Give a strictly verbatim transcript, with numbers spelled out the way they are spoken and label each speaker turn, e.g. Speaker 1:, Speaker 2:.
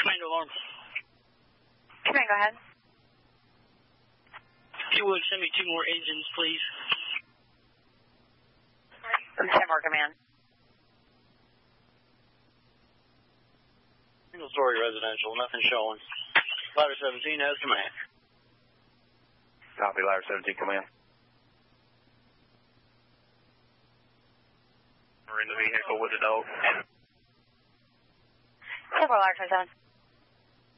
Speaker 1: Command alarm.
Speaker 2: Command, go ahead.
Speaker 1: If you would, send me two more engines, please.
Speaker 2: ten more, Command.
Speaker 1: Single story residential, nothing showing. Ladder seventeen has command.
Speaker 3: Copy, Ladder seventeen, command. We're in the vehicle with a dog.
Speaker 2: ten four, Ladder twenty-seven.